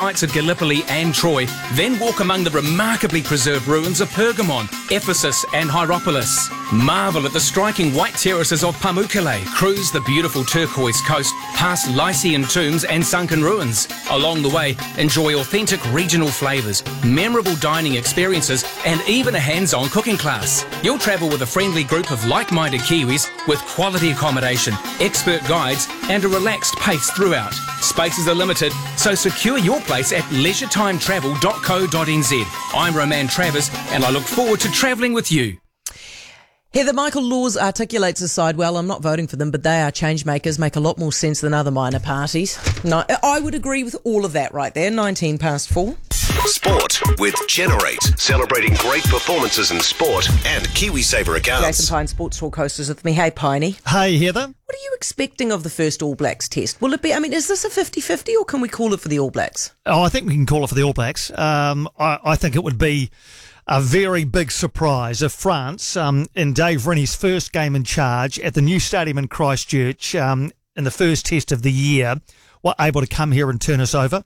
heights of Gallipoli and Troy, then walk among the remarkably preserved ruins of Pergamon, Ephesus and Hierapolis. Marvel at the striking white terraces of Pamukkale, cruise the beautiful turquoise coast, past Lycian tombs and sunken ruins. Along the way, enjoy authentic regional flavours, memorable dining experiences and even a hands-on cooking class. You'll travel with a friendly group of like-minded Kiwis with quality accommodation, expert guides and a relaxed pace throughout. Spaces are limited, so secure your place at leisure-timetravel.co.nz. I'm Roman Travers and I look forward to travelling with you. Heather, Michael Laws articulates the side well. I'm not voting for them, but they are change makers, make a lot more sense than other minor parties. No, I would agree with all of that right there. 4:19. Sport with Generate, celebrating great performances in sport and KiwiSaver accounts. Jason Pine, Sports Talk host, is with me. Hey, Piney. Hey, Heather. What are you expecting of the first All Blacks test? Will it be, is this a 50-50 or can we call it for the All Blacks? Oh, I think we can call it for the All Blacks. I think it would be a very big surprise if France, in Dave Rennie's first game in charge at the new stadium in Christchurch, in the first test of the year, were able to come here and turn us over.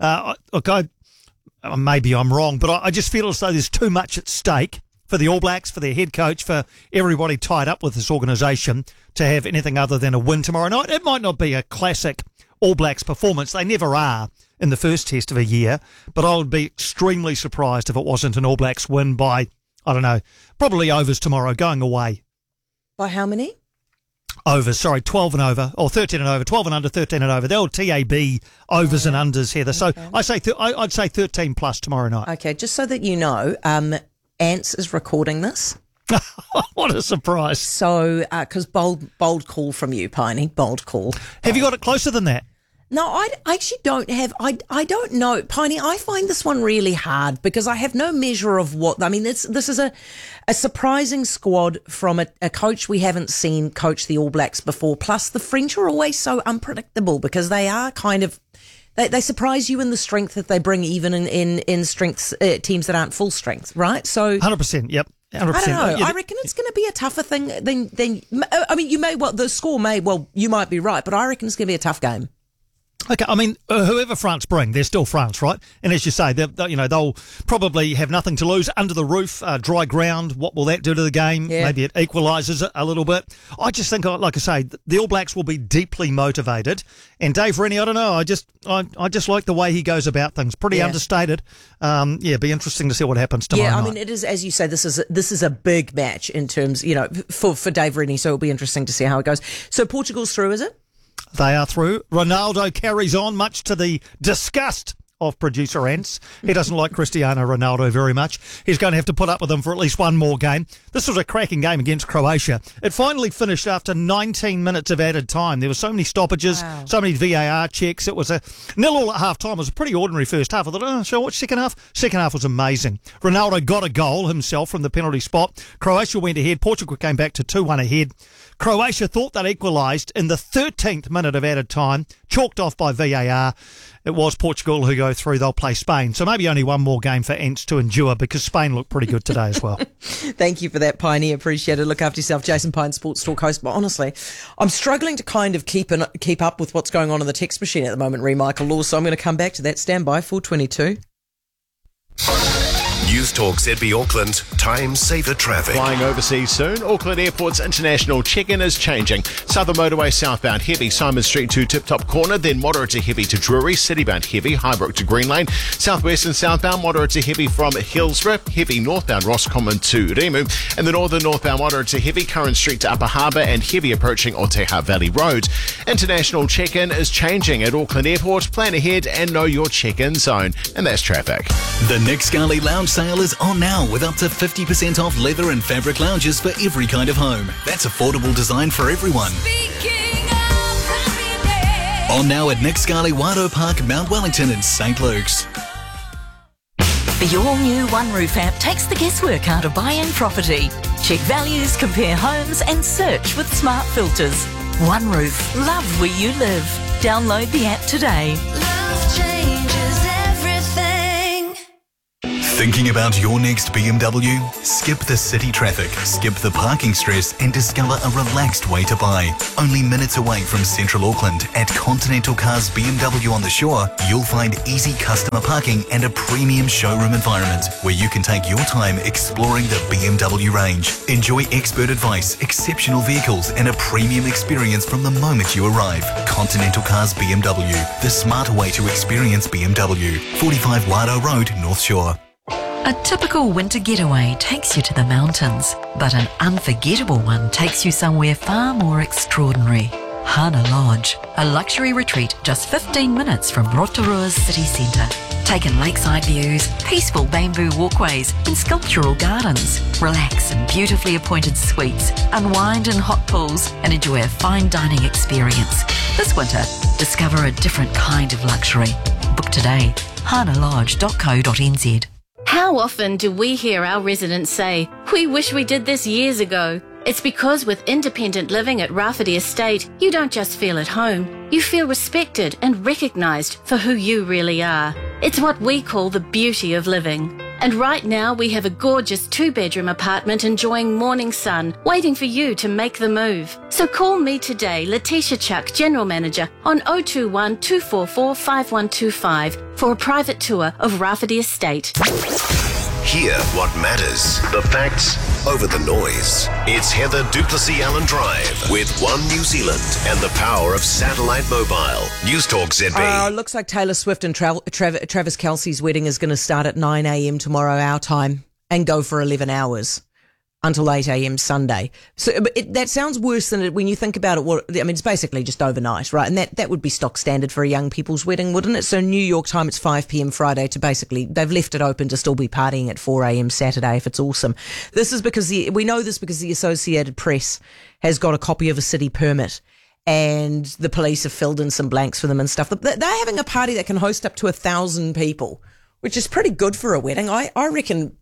Maybe I'm wrong, but I just feel as though there's too much at stake for the All Blacks, for their head coach, for everybody tied up with this organisation to have anything other than a win tomorrow night. It might not be a classic All Blacks performance. They never are in the first test of a year, but I would be extremely surprised if it wasn't an All Blacks win by, I don't know, probably overs tomorrow, going away. By how many? Overs, sorry, 12 and over, or 13 and over, 12 and under, 13 and over. They're all TAB overs and unders, Heather. So Okay. I'd say 13 plus tomorrow night. Okay, just so that you know, Ants is recording this. What a surprise. So, because bold call from you, Piney, bold call. Have you got it closer than that? No, I actually don't have. I don't know, Piney. I find this one really hard because I have no measure of what. This is a surprising squad from a coach we haven't seen coach the All Blacks before. Plus, the French are always so unpredictable because they are kind of. They surprise you in the strength that they bring, even in strengths teams that aren't full strength, right? So 100%. Yep. 100%. I don't know. Yeah, I reckon it's going to be a tougher thing than. You may the score may you might be right, but I reckon it's going to be a tough game. Okay, whoever France bring, they're still France, right? And as you say, they'll probably have nothing to lose. Under the roof, dry ground. What will that do to the game? Yeah. Maybe it equalises it a little bit. I just think, like I say, the All Blacks will be deeply motivated. And Dave Rennie, I don't know. I just like the way he goes about things. Pretty understated. Be interesting to see what happens tomorrow night. It is, as you say, this is a big match in terms, for Dave Rennie. So it'll be interesting to see how it goes. So Portugal's through, is it? They are through. Ronaldo carries on, much to the disgust of producer Ants. He doesn't like Cristiano Ronaldo very much. He's going to have to put up with him for at least one more game. This was a cracking game against Croatia. It finally finished after 19 minutes of added time. There were so many stoppages, so many VAR checks. It was a 0-0 at half-time. It was a pretty ordinary first half. I thought, shall I watch second half? Second half was amazing. Ronaldo got a goal himself from the penalty spot. Croatia went ahead. Portugal came back to 2-1 ahead. Croatia thought they'd equalised in the 13th minute of added time, chalked off by VAR. It was Portugal who go through. They'll play Spain. So maybe only one more game for Ants to endure because Spain looked pretty good today as well. Thank you for that, Piney. Appreciate it. Look after yourself. Jason Pine, Sports Talk host. But honestly, I'm struggling to kind of keep up with what's going on in the text machine at the moment, Michael Law. So I'm going to come back to that. Stand by, 4:22. News Talk ZB Auckland, time saver traffic. Flying overseas soon, Auckland Airport's international check-in is changing. Southern Motorway southbound heavy, Simon Street to Tip Top Corner, then moderate to heavy to Drury, citybound heavy, Highbrook to Green Lane. Southwest and southbound moderate to heavy from Hillsborough, heavy northbound Roscommon to Remu, and the northern northbound moderate to heavy, Curran Street to Upper Harbour and heavy approaching Oteha Valley Road. International check-in is changing at Auckland Airport. Plan ahead and know your check-in zone. And that's traffic. The Nick Scully Lounge sale is on now with up to 50% off leather and fabric lounges for every kind of home. That's affordable design for everyone. On now at Nick Scully Wado Park, Mount Wellington and St. Luke's. The all-new One Roof app takes the guesswork out of buying property. Check values, compare homes and search with smart filters. One Roof. Love where you live. Download the app today. Love changes everything. Thinking about your next BMW? Skip the city traffic, skip the parking stress, and discover a relaxed way to buy. Only minutes away from Central Auckland at Continental Cars BMW on the Shore, you'll find easy customer parking and a premium showroom environment where you can take your time exploring the BMW range. Enjoy expert advice, exceptional vehicles, and a premium experience from the moment you arrive. Continental Cars BMW, the smarter way to experience BMW. 45 Wado Road, North Shore. A typical winter getaway takes you to the mountains, but an unforgettable one takes you somewhere far more extraordinary. Hana Lodge, a luxury retreat just 15 minutes from Rotorua's city centre. Take in lakeside views, peaceful bamboo walkways and sculptural gardens. Relax in beautifully appointed suites, unwind in hot pools and enjoy a fine dining experience. This winter, discover a different kind of luxury. Book today, hanalodge.co.nz. How often do we hear our residents say, "We wish we did this years ago"? It's because with independent living at Rafferty Estate, you don't just feel at home, you feel respected and recognised for who you really are. It's what we call the beauty of living. And right now we have a gorgeous 2-bedroom apartment enjoying morning sun, waiting for you to make the move. So call me today, Letitia Chuck, General Manager, on 021 244 5125 for a private tour of Rafferty Estate. Hear what matters. The facts over the noise. It's Heather Duplessis-Allen Drive with One New Zealand and the power of satellite mobile. News Talk ZB. Looks like Taylor Swift and Travis Kelce's wedding is going to start at 9 a.m. tomorrow our time and go for 11 hours until 8 a.m. Sunday. So that sounds worse than it when you think about it. It's basically just overnight, right? And that would be stock standard for a young people's wedding, wouldn't it? So New York time, it's 5 p.m. Friday to basically, they've left it open to still be partying at 4 a.m. Saturday if it's awesome. This is because we know this because the Associated Press has got a copy of a city permit and the police have filled in some blanks for them and stuff. They're having a party that can host up to 1,000 people, which is pretty good for a wedding. I reckon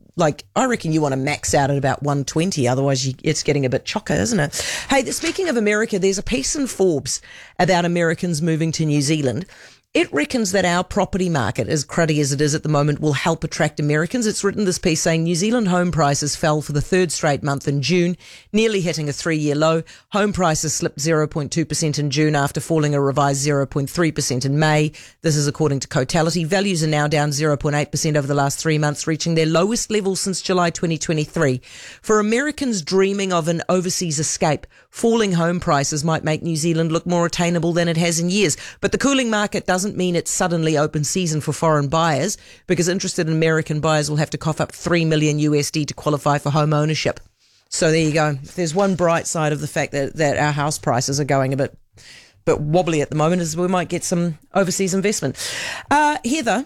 you want to max out at about 120, otherwise it's getting a bit chocker, isn't it? Hey, speaking of America, there's a piece in Forbes about Americans moving to New Zealand. It reckons that our property market, as cruddy as it is at the moment, will help attract Americans. It's written this piece saying New Zealand home prices fell for the third straight month in June, nearly hitting a 3-year low. Home prices slipped 0.2% in June after falling a revised 0.3% in May. This is according to Cotality. Values are now down 0.8% over the last 3 months, reaching their lowest level since July 2023. For Americans dreaming of an overseas escape, falling home prices might make New Zealand look more attainable than it has in years. But the cooling market doesn't mean it's suddenly open season for foreign buyers, because interested American buyers will have to cough up $3 million USD to qualify for home ownership. So there you go. There's one bright side of the fact that our house prices are going a bit wobbly at the moment, is we might get some overseas investment. Heather,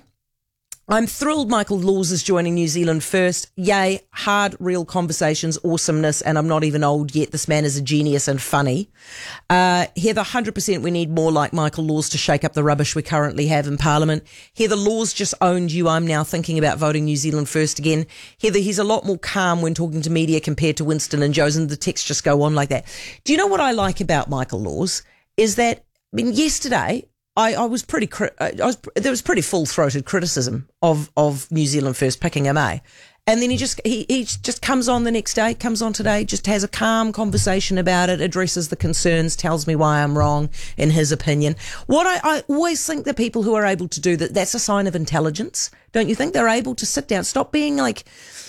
I'm thrilled Michael Laws is joining New Zealand First. Yay, hard, real conversations, awesomeness, and I'm not even old yet. This man is a genius and funny. Heather, 100% we need more like Michael Laws to shake up the rubbish we currently have in Parliament. Heather, Laws just owned you. I'm now thinking about voting New Zealand First again. Heather, he's a lot more calm when talking to media compared to Winston and Joes, and the texts just go on like that. Do you know what I like about Michael Laws? Is that, yesterday, I was pretty, there was pretty full-throated criticism of New Zealand First picking him, eh? And then he just comes on the next day, comes on today, just has a calm conversation about it, addresses the concerns, tells me why I'm wrong in his opinion. What I always think that people who are able to do that's a sign of intelligence, don't you think? They're able to sit down, stop being like,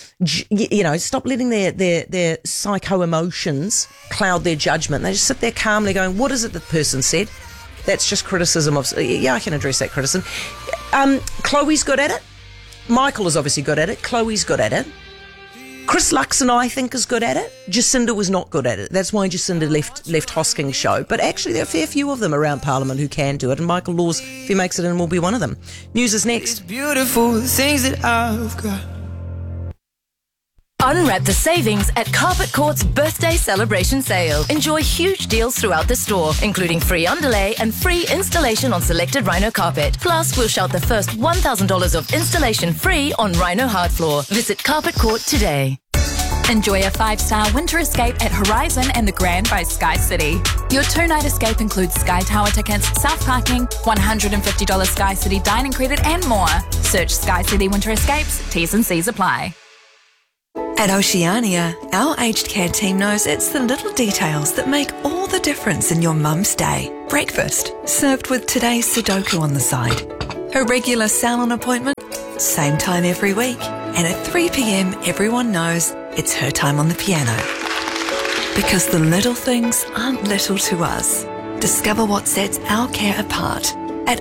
stop letting their psycho emotions cloud their judgment. They just sit there calmly going, what is it that the person said? That's just criticism of, I can address that criticism. Chloe's good at it. Michael is obviously good at it. Chloe's good at it. Chris Luxon, I think, is good at it. Jacinda was not good at it. That's why Jacinda left Hosking's show. But actually, there are a fair few of them around Parliament who can do it, and Michael Laws, if he makes it in, will be one of them. News is next. It's beautiful things that I've got. Unwrap the savings at Carpet Court's birthday celebration sale. Enjoy huge deals throughout the store, including free underlay and free installation on selected Rhino carpet. Plus, we'll shout the first $1,000 of installation free on Rhino hard floor. Visit Carpet Court today. Enjoy a 5-star winter escape at Horizon and the Grand by Sky City. Your 2-night escape includes Sky Tower tickets, South Parking, $150 Sky City dining credit and more. Search Sky City Winter Escapes. T's and C's apply. At Oceania, our aged care team knows it's the little details that make all the difference in your mum's day. Breakfast, served with today's Sudoku on the side. Her regular salon appointment, same time every week. And at 3 p.m, everyone knows it's her time on the piano. Because the little things aren't little to us. Discover what sets our care apart at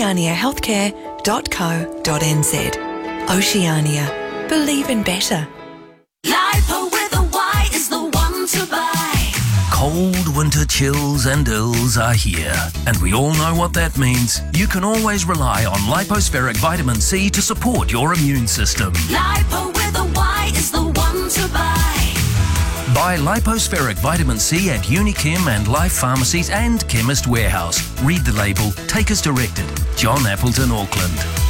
oceaniahealthcare.co.nz. Oceania. Believe in better. Lipo with a Y is the one to buy. Cold winter chills and ills are here, and we all know what that means. You can always rely on Lipospheric Vitamin C to support your immune system. Lipo with a Y is the one to buy. Buy Lipospheric Vitamin C at Unichem and Life Pharmacies and Chemist Warehouse. Read the label. Take as directed. John Appleton, Auckland.